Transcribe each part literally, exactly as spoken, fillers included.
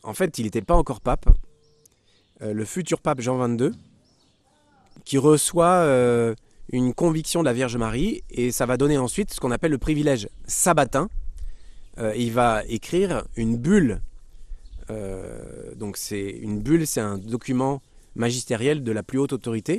en fait, il n'était pas encore pape. Euh, le futur pape Jean vingt-deux, qui reçoit euh, une conviction de la Vierge Marie, et ça va donner ensuite ce qu'on appelle le privilège sabbatin. Euh, il va écrire une bulle. Euh, donc c'est une bulle, c'est un document magistériel de la plus haute autorité.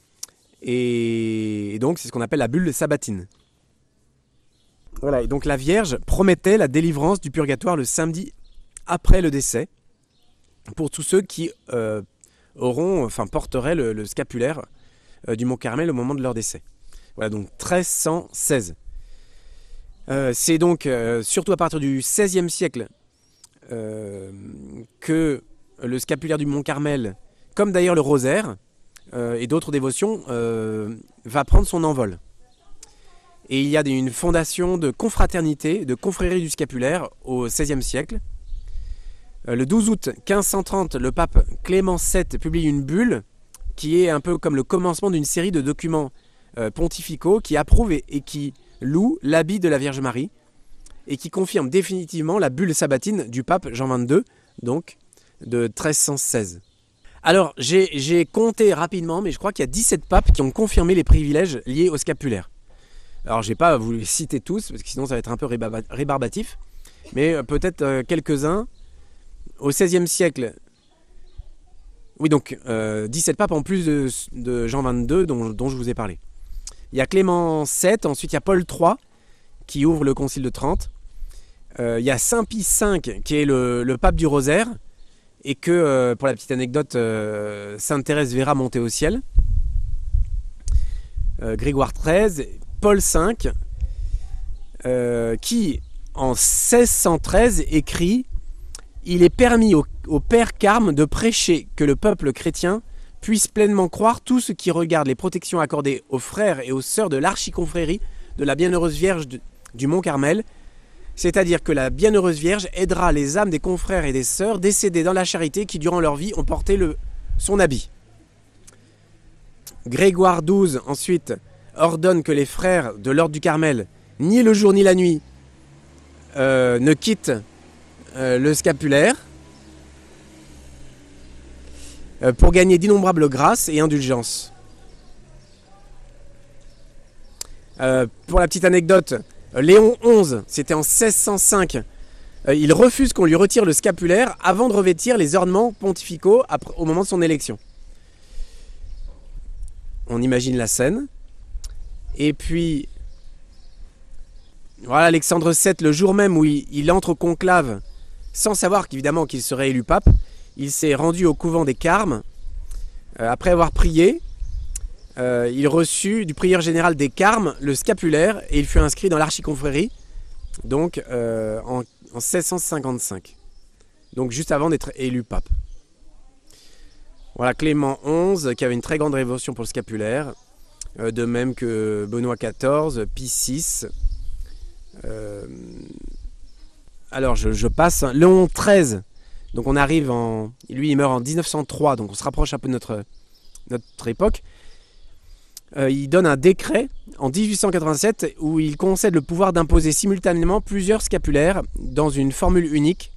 Et, et donc c'est ce qu'on appelle la bulle sabbatine. Voilà, et donc la Vierge promettait la délivrance du purgatoire le samedi après le décès, pour tous ceux qui euh, auront, enfin porteraient le, le scapulaire euh, du Mont Carmel au moment de leur décès. Voilà, donc treize cent seize. Euh, c'est donc euh, surtout à partir du seizième siècle euh, que le scapulaire du Mont Carmel, comme d'ailleurs le rosaire euh, et d'autres dévotions, euh, va prendre son envol. Et il y a une fondation de confraternité, de confrérie du scapulaire au seizième siècle. Le douze août quinze cent trente, le pape Clément sept publie une bulle qui est un peu comme le commencement d'une série de documents euh, pontificaux qui approuvent et, et qui louent l'habit de la Vierge Marie et qui confirme définitivement la bulle sabbatine du pape Jean vingt-deux, donc de treize cent seize. Alors j'ai, j'ai compté rapidement, mais je crois qu'il y a dix-sept papes qui ont confirmé les privilèges liés au scapulaire. Alors je n'ai pas à vous les citer tous, parce que sinon ça va être un peu rébarbatif, mais euh, peut-être euh, quelques-uns. Au seizième siècle, oui donc euh, dix-sept papes en plus de, de Jean vingt-deux dont, dont je vous ai parlé. Il y a Clément sept, ensuite il y a Paul trois qui ouvre le concile de Trente. Euh, il y a Saint Pie cinq qui est le, le pape du rosaire et que, euh, pour la petite anecdote, euh, Sainte Thérèse verra monter au ciel. Euh, Grégoire treize, Paul cinq euh, qui en seize cent treize écrit: il est permis au, au père Carme de prêcher que le peuple chrétien puisse pleinement croire tout ce qui regarde les protections accordées aux frères et aux sœurs de l'archiconfrérie de la Bienheureuse Vierge de, du Mont Carmel, c'est-à-dire que la Bienheureuse Vierge aidera les âmes des confrères et des sœurs décédés dans la charité qui, durant leur vie, ont porté le, son habit. Grégoire douze, ensuite, ordonne que les frères de l'ordre du Carmel, ni le jour ni la nuit, euh, ne quittent Euh, le scapulaire euh, pour gagner d'innombrables grâces et indulgences. Euh, pour la petite anecdote, Léon onze, c'était en seize cent cinq, euh, il refuse qu'on lui retire le scapulaire avant de revêtir les ornements pontificaux après, au moment de son élection. On imagine la scène. Et puis, voilà, Alexandre sept, le jour même où il, il entre au conclave, sans savoir qu'évidemment qu'il serait élu pape, il s'est rendu au couvent des Carmes. Euh, après avoir prié, euh, il reçut du prieur général des Carmes le scapulaire et il fut inscrit dans l'archiconfrérie, donc euh, en, en seize cent cinquante-cinq, donc juste avant d'être élu pape. Voilà, Clément onze qui avait une très grande dévotion pour le scapulaire, euh, de même que Benoît quatorze, Pie six. Euh, Alors je, je passe, Léon treize, donc on arrive en, lui il meurt en dix-neuf cent trois, donc on se rapproche un peu de notre, notre époque. Euh, il donne un décret en dix-huit cent quatre-vingt-sept où il concède le pouvoir d'imposer simultanément plusieurs scapulaires dans une formule unique.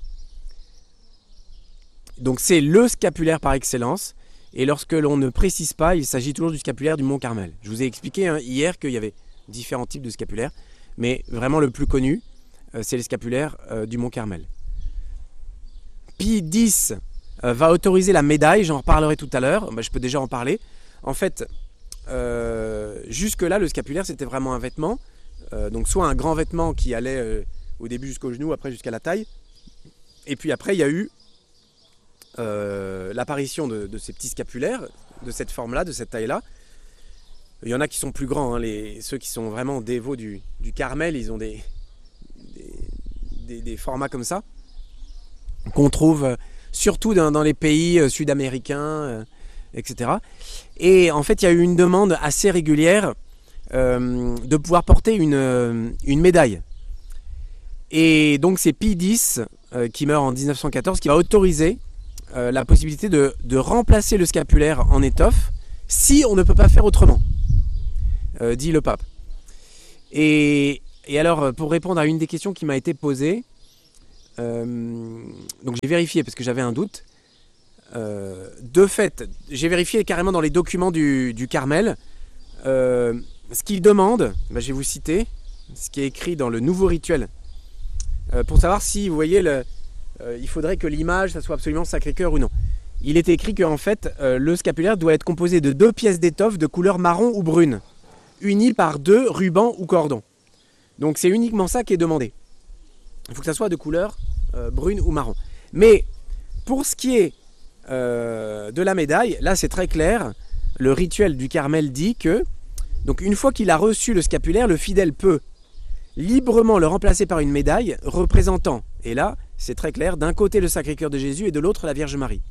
Donc c'est le scapulaire par excellence, et lorsque l'on ne précise pas, il s'agit toujours du scapulaire du Mont Carmel. Je vous ai expliqué hein, hier qu'il y avait différents types de scapulaires, mais vraiment le plus connu, c'est les scapulaires euh, du Mont Carmel. Pie dix euh, va autoriser la médaille, j'en reparlerai tout à l'heure, bah, je peux déjà en parler. En fait, euh, jusque-là, le scapulaire, c'était vraiment un vêtement, euh, donc soit un grand vêtement qui allait euh, au début jusqu'au genou, après jusqu'à la taille, et puis après, il y a eu euh, l'apparition de, de ces petits scapulaires, de cette forme-là, de cette taille-là. Il y en a qui sont plus grands, hein, les, ceux qui sont vraiment dévots du, du Carmel, ils ont des... Des, des, des formats comme ça qu'on trouve surtout dans, dans les pays sud-américains, euh, et cetera. Et en fait, il y a eu une demande assez régulière euh, de pouvoir porter une, une médaille. Et donc c'est Pie dix, euh, qui meurt en dix-neuf cent quatorze, qui va autoriser euh, la possibilité de, de remplacer le scapulaire en étoffe si on ne peut pas faire autrement, euh, dit le pape. Et Et alors, pour répondre à une des questions qui m'a été posée, Euh, donc j'ai vérifié parce que j'avais un doute. Euh, de fait, j'ai vérifié carrément dans les documents du, du Carmel. Euh, ce qu'il demande, bah, je vais vous citer ce qui est écrit dans le nouveau rituel. Euh, pour savoir si, vous voyez, le, euh, il faudrait que l'image, ça soit absolument Sacré-Cœur ou non. Il est écrit qu'en fait, euh, le scapulaire doit être composé de deux pièces d'étoffe de couleur marron ou brune, unies par deux rubans ou cordons. Donc c'est uniquement ça qui est demandé. Il faut que ça soit de couleur euh, brune ou marron. Mais pour ce qui est euh, de la médaille, là c'est très clair. Le rituel du Carmel dit que, donc une fois qu'il a reçu le scapulaire, le fidèle peut librement le remplacer par une médaille représentant, et là c'est très clair, d'un côté le Sacré-Cœur de Jésus et de l'autre la Vierge Marie.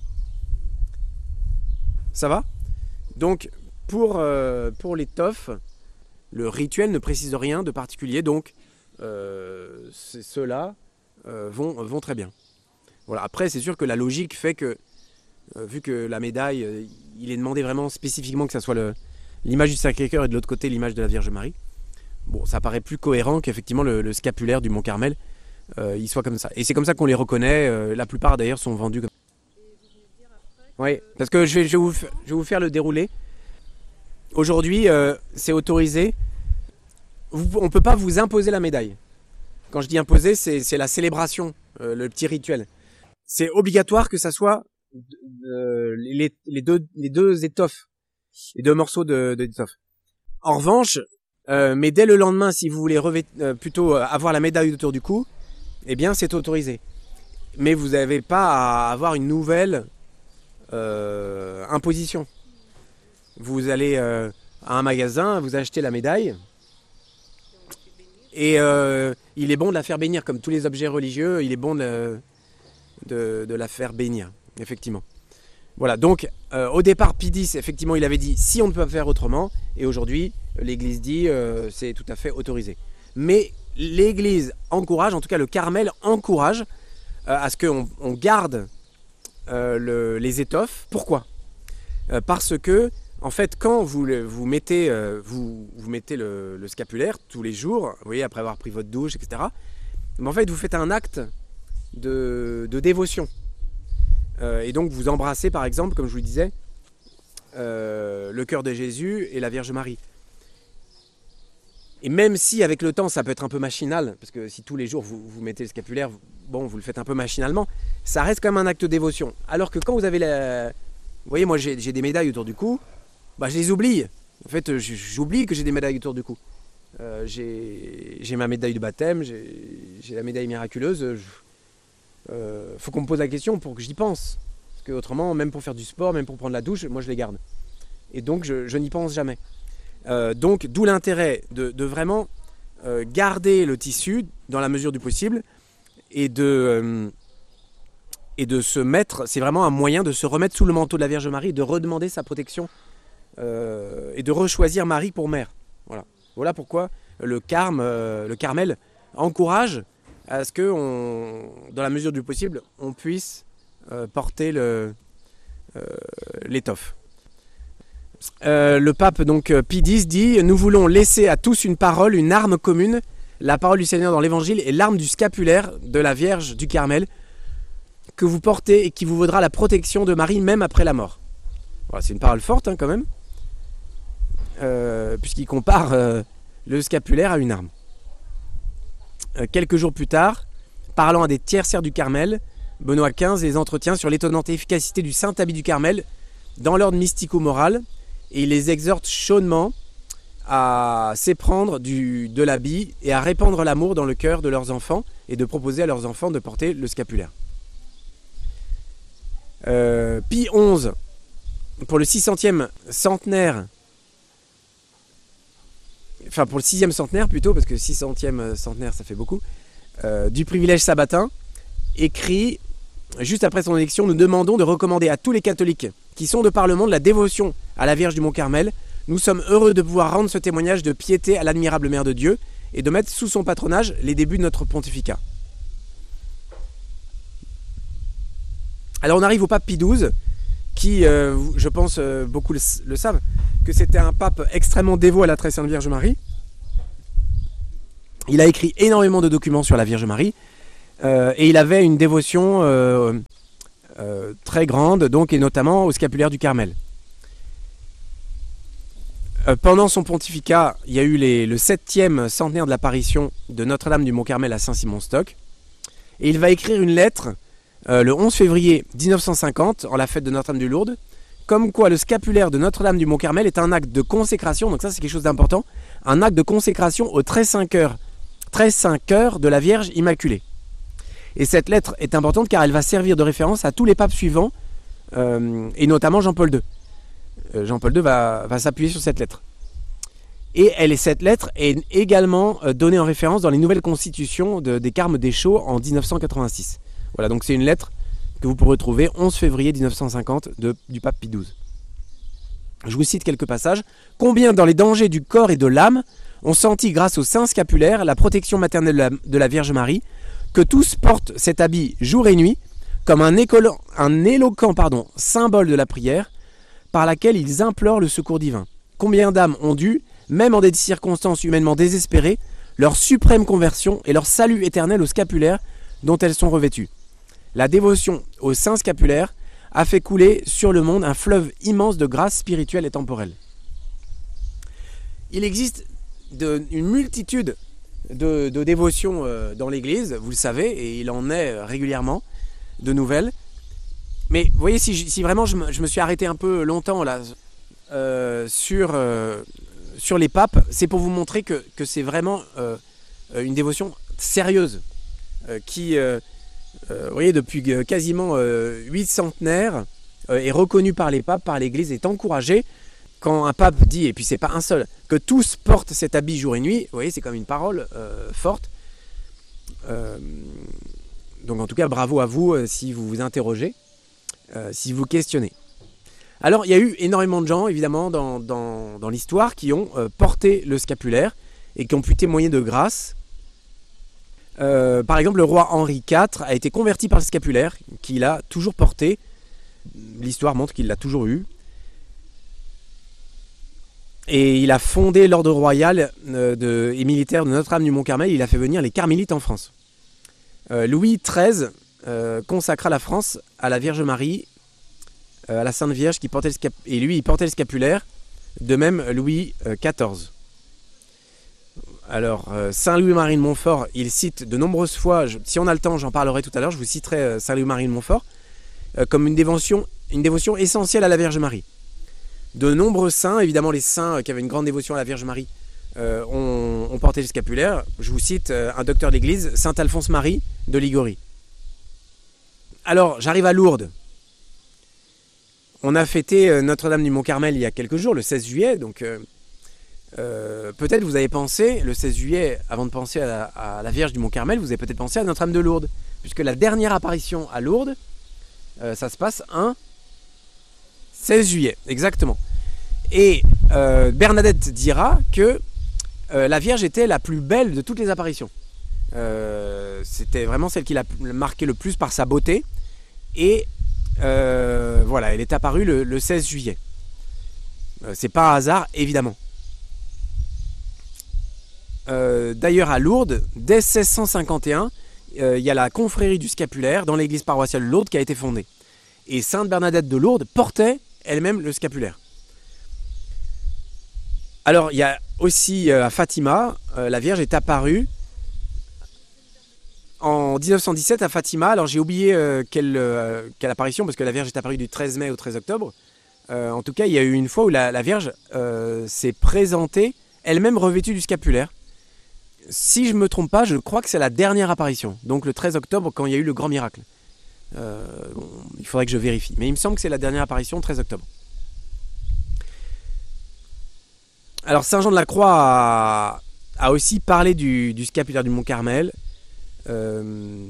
Ça va? Donc pour, euh, pour l'étoffe, le rituel ne précise rien de particulier, donc euh, ceux-là euh, vont, vont très bien. Voilà. Après c'est sûr que la logique fait que, euh, vu que la médaille, euh, il est demandé vraiment spécifiquement que ça soit le, l'image du Sacré-Cœur et de l'autre côté l'image de la Vierge Marie, bon, ça paraît plus cohérent qu'effectivement le, le scapulaire du Mont Carmel, euh, il soit comme ça. Et c'est comme ça qu'on les reconnaît, euh, la plupart d'ailleurs sont vendus comme ça. Oui, parce que je vais, je, vais vous, je vais vous faire le déroulé. Aujourd'hui, euh, c'est autorisé. Vous, on ne peut pas vous imposer la médaille. Quand je dis imposer, c'est, c'est la célébration, euh, le petit rituel. C'est obligatoire que ça soit euh, les, les, deux, les deux étoffes, les deux morceaux de, de d'étoffe. En revanche, euh, mais dès le lendemain, si vous voulez revêt, euh, plutôt avoir la médaille autour du cou, eh bien c'est autorisé. Mais vous n'avez pas à avoir une nouvelle euh, imposition. Vous allez euh, à un magasin, vous achetez la médaille, et euh, il est bon de la faire bénir, comme tous les objets religieux, il est bon de, de, de la faire bénir, effectivement. Voilà, donc euh, au départ, Pie X, effectivement, il avait dit si on ne peut pas faire autrement, et aujourd'hui, l'Église dit euh, c'est tout à fait autorisé. Mais l'Église encourage, en tout cas le Carmel encourage euh, à ce qu'on on garde euh, le, les étoffes. Pourquoi? euh, Parce que, en fait, quand vous, vous mettez, euh, vous, vous mettez le, le scapulaire tous les jours, vous voyez, après avoir pris votre douche, et cetera, mais en fait, vous faites un acte de, de dévotion. Euh, et donc, vous embrassez, par exemple, comme je vous le disais, euh, le cœur de Jésus et la Vierge Marie. Et même si, avec le temps, ça peut être un peu machinal, parce que si tous les jours, vous, vous mettez le scapulaire, bon, vous le faites un peu machinalement, ça reste quand même un acte de dévotion. Alors que quand vous avez la... Vous voyez, moi, j'ai, j'ai des médailles autour du cou, bah, je les oublie. En fait, j'oublie que j'ai des médailles autour du cou. Euh, j'ai, j'ai ma médaille de baptême, j'ai, j'ai la médaille miraculeuse. Il euh, faut qu'on me pose la question pour que j'y pense. Parce que autrement, même pour faire du sport, même pour prendre la douche, moi je les garde. Et donc, je, je n'y pense jamais. Euh, donc, d'où l'intérêt de, de vraiment euh, garder le tissu dans la mesure du possible et de, euh, et de se mettre, c'est vraiment un moyen de se remettre sous le manteau de la Vierge Marie, de redemander sa protection Euh, et de rechoisir Marie pour mère. Voilà, voilà pourquoi le, Carme, euh, le Carmel encourage à ce que, on, dans la mesure du possible, on puisse euh, porter le, euh, l'étoffe. Euh, le pape donc Pie X dit « Nous voulons laisser à tous une parole, une arme commune. La parole du Seigneur dans l'Évangile est l'arme du scapulaire de la Vierge du Carmel que vous portez et qui vous vaudra la protection de Marie même après la mort. » Voilà, c'est une parole forte hein, quand même. Euh, puisqu'il compare euh, le scapulaire à une arme. Euh, quelques jours plus tard, parlant à des tiers-sœurs du Carmel, Benoît quinze les entretient sur l'étonnante efficacité du saint habit du Carmel dans l'ordre mystico-moral, et il les exhorte chaudement à s'éprendre du, de l'habit et à répandre l'amour dans le cœur de leurs enfants et de proposer à leurs enfants de porter le scapulaire. Euh, Pie onze, pour le six centième centenaire, enfin pour le sixième centenaire plutôt, parce que six centième centenaire ça fait beaucoup, euh, du privilège sabbatin, écrit juste après son élection: nous demandons de recommander à tous les catholiques qui sont de par le monde la dévotion à la Vierge du Mont Carmel. Nous sommes heureux de pouvoir rendre ce témoignage de piété à l'admirable Mère de Dieu et de mettre sous son patronage les débuts de notre pontificat. Alors on arrive au pape Pie douze, qui, euh, je pense, euh, beaucoup le, le savent, que c'était un pape extrêmement dévot à la très sainte Vierge Marie. Il a écrit énormément de documents sur la Vierge Marie. Euh, et il avait une dévotion euh, euh, très grande, donc, et notamment au scapulaire du Carmel. Euh, pendant son pontificat, il y a eu les, le septième centenaire de l'apparition de Notre-Dame du Mont-Carmel à Saint-Simon-Stock. Et il va écrire une lettre euh, le onze février mille neuf cent cinquante, en la fête de Notre-Dame de Lourdes, comme quoi le scapulaire de Notre-Dame du Mont-Carmel est un acte de consécration, donc ça c'est quelque chose d'important, un acte de consécration au très saint cœur, très saint cœur de la Vierge Immaculée. Et cette lettre est importante car elle va servir de référence à tous les papes suivants, euh, et notamment Jean-Paul deux. Euh, Jean-Paul deux va, va s'appuyer sur cette lettre. Et elle, cette lettre est également donnée en référence dans les nouvelles constitutions de, des Carmes Deschaux en mille neuf cent quatre-vingt-six. Voilà, donc c'est une lettre que vous pourrez trouver onze février mille neuf cent cinquante de, du pape Pie douze. Je vous cite quelques passages. « Combien dans les dangers du corps et de l'âme ont senti grâce au saint scapulaire la protection maternelle de la, de la Vierge Marie, que tous portent cet habit jour et nuit comme un, écolo, un éloquent pardon, symbole de la prière par laquelle ils implorent le secours divin. Combien d'âmes ont dû, même en des circonstances humainement désespérées, leur suprême conversion et leur salut éternel au scapulaire dont elles sont revêtues. La dévotion au saint scapulaire a fait couler sur le monde un fleuve immense de grâce spirituelle et temporelle. » Il existe de, une multitude de, de dévotions euh, dans l'Église, vous le savez, et il en est régulièrement de nouvelles. Mais vous voyez, si, si vraiment je me, je me suis arrêté un peu longtemps là, euh, sur... Euh, sur les papes, c'est pour vous montrer que, que c'est vraiment euh, une dévotion sérieuse euh, qui, euh, euh, vous voyez, depuis quasiment euh, huit centenaires euh, est reconnue par les papes, par l'Église, est encouragée. Quand un pape dit, et puis c'est pas un seul, que tous portent cet habit jour et nuit, vous voyez, c'est comme une parole euh, forte. Euh, donc en tout cas, bravo à vous euh, si vous vous interrogez, euh, si vous questionnez. Alors, il y a eu énormément de gens, évidemment, dans, dans, dans l'histoire qui ont euh, porté le scapulaire et qui ont pu témoigner de grâce. Euh, par exemple, le roi Henri quatre a été converti par le scapulaire, qu'il a toujours porté. L'histoire montre qu'il l'a toujours eu. Et il a fondé l'ordre royal euh, de, et militaire de Notre-Dame du Mont-Carmel. Il a fait venir les carmélites en France. Euh, Louis treize euh, consacra la France à la Vierge Marie, à la Sainte Vierge, qui portait le scap- et lui il portait le scapulaire, de même Louis quatorze. Alors euh, Saint Louis-Marie de Montfort, il cite de nombreuses fois, je, si on a le temps j'en parlerai tout à l'heure, je vous citerai euh, Saint Louis-Marie de Montfort euh, comme une dévotion, une dévotion essentielle à la Vierge Marie. De nombreux saints, évidemment les saints euh, qui avaient une grande dévotion à la Vierge Marie euh, ont, ont porté le scapulaire. Je vous cite euh, un docteur d'église, Saint Alphonse Marie de Liguori. Alors j'arrive à Lourdes. On a fêté Notre-Dame du Mont-Carmel il y a quelques jours, le seize juillet, donc euh, euh, peut-être vous avez pensé, le seize juillet, avant de penser à la, à la Vierge du Mont-Carmel, vous avez peut-être pensé à Notre-Dame de Lourdes, puisque la dernière apparition à Lourdes, euh, ça se passe un seize juillet, exactement. Et euh, Bernadette dira que euh, la Vierge était la plus belle de toutes les apparitions. Euh, c'était vraiment celle qui l'a marqué le plus par sa beauté, et Euh, voilà, elle est apparue le, le seize juillet. Euh, c'est pas un hasard, évidemment. Euh, D'ailleurs, à Lourdes, dès seize cent cinquante et un, euh, il y a la confrérie du scapulaire dans l'église paroissiale de Lourdes qui a été fondée. Et Sainte Bernadette de Lourdes portait elle-même le scapulaire. Alors, il y a aussi euh, à Fatima, euh, la Vierge est apparue en mille neuf cent dix-sept à Fatima. Alors j'ai oublié euh, quelle, euh, quelle apparition, parce que la Vierge est apparue du treize mai au treize octobre. Euh, en tout cas, il y a eu une fois où la, la Vierge euh, s'est présentée, elle-même revêtue du scapulaire. Si je ne me trompe pas, je crois que c'est la dernière apparition. Donc le treize octobre, quand il y a eu le grand miracle. Euh, bon, il faudrait que je vérifie. Mais il me semble que c'est la dernière apparition, treize octobre. Alors Saint Jean de la Croix a, a aussi parlé du, du scapulaire du Mont-Carmel. Euh,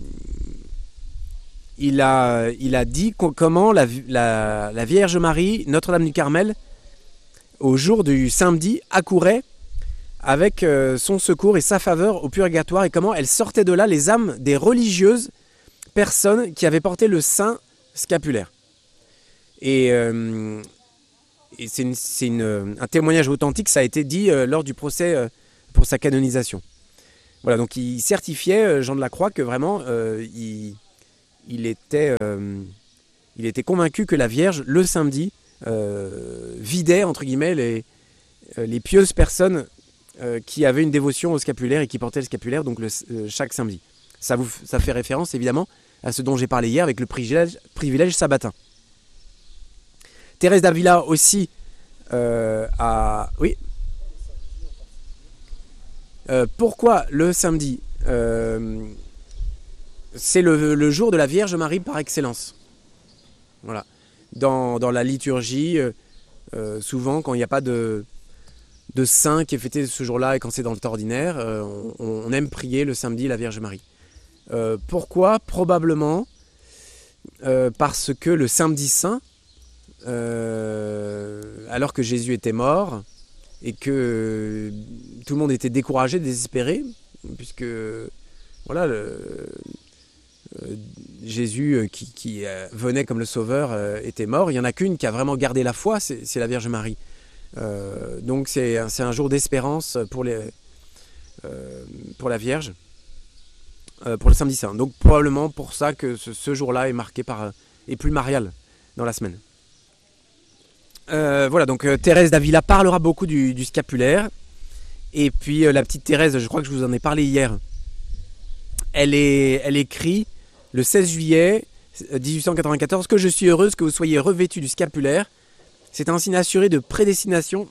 il, a, il a dit comment la, la, la Vierge Marie, Notre-Dame du Carmel, au jour du samedi, accourait avec euh, son secours et sa faveur au purgatoire, et comment elle sortait de là les âmes des religieuses personnes qui avaient porté le saint scapulaire. Et, euh, et c'est, une, c'est une, un témoignage authentique, ça a été dit euh, lors du procès euh, pour sa canonisation. Voilà, donc il certifiait, Jean de la Croix, que vraiment, euh, il, il, était, euh, il était convaincu que la Vierge, le samedi, euh, vidait, entre guillemets, les, les pieuses personnes euh, qui avaient une dévotion au scapulaire et qui portaient le scapulaire donc le, euh, chaque samedi. Ça, vous, ça fait référence, évidemment, à ce dont j'ai parlé hier avec le privilège, privilège sabbatin. Thérèse d'Avila aussi euh, a... Oui. Euh, pourquoi le samedi euh, c'est le, le jour de la Vierge Marie par excellence. Voilà. Dans, dans la liturgie, euh, euh, souvent quand il n'y a pas de, de saint qui est fêté ce jour-là et quand c'est dans le temps ordinaire, euh, on, on aime prier le samedi la Vierge Marie. Euh, pourquoi ? Probablement euh, parce que le samedi saint, euh, alors que Jésus était mort et que tout le monde était découragé, désespéré, puisque voilà, le, euh, Jésus qui, qui euh, venait comme le Sauveur euh, était mort. Il n'y en a qu'une qui a vraiment gardé la foi, c'est, c'est la Vierge Marie. Euh, donc c'est, c'est un jour d'espérance pour, les, euh, pour la Vierge. Pour le samedi saint. Donc probablement pour ça que ce, ce jour-là est marqué par est plus marial dans la semaine. Euh, voilà, donc euh, Thérèse d'Avila parlera beaucoup du, du scapulaire. Et puis euh, la petite Thérèse, je crois que je vous en ai parlé hier. Elle, est, elle écrit le seize juillet dix-huit cent quatre-vingt-quatorze que je suis heureuse que vous soyez revêtus du scapulaire. C'est un signe assuré de prédestination.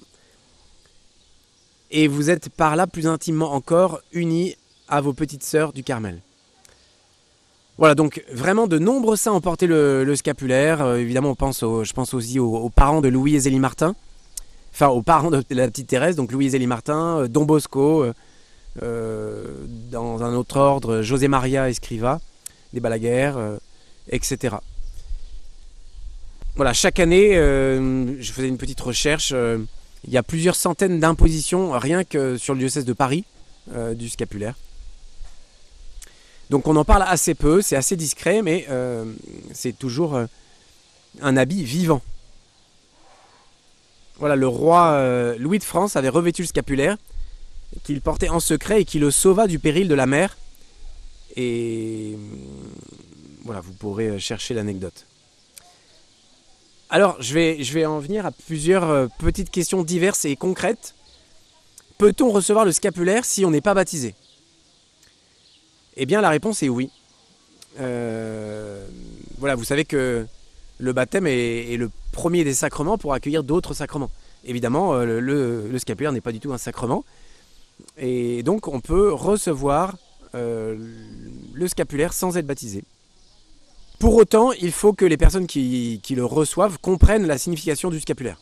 Et vous êtes par là plus intimement encore unis à vos petites sœurs du Carmel. Voilà, donc vraiment de nombreux saints ont porté le, le scapulaire. Euh, évidemment, on pense au, je pense aussi aux, aux parents de Louis et Zélie Martin. Enfin, aux parents de la petite Thérèse, donc Louis et Zélie Martin, euh, Don Bosco, euh, euh, dans un autre ordre, José Maria Escriva, des Balaguer, euh, et cetera. Voilà, chaque année, euh, je faisais une petite recherche. Euh, il y a plusieurs centaines d'impositions, rien que sur le diocèse de Paris, euh, du scapulaire. Donc on en parle assez peu, c'est assez discret, mais euh, c'est toujours euh, un habit vivant. Voilà, le roi euh, Louis de France avait revêtu le scapulaire, qu'il portait en secret et qui le sauva du péril de la mer. Et voilà, vous pourrez chercher l'anecdote. Alors, je vais, je vais en venir à plusieurs euh, petites questions diverses et concrètes. Peut-on recevoir le scapulaire si on n'est pas baptisé ? Eh bien, la réponse est oui. Euh, voilà, vous savez que le baptême est, est le premier des sacrements pour accueillir d'autres sacrements. Évidemment, le, le, le scapulaire n'est pas du tout un sacrement. Et donc, on peut recevoir euh, le scapulaire sans être baptisé. Pour autant, il faut que les personnes qui, qui le reçoivent comprennent la signification du scapulaire.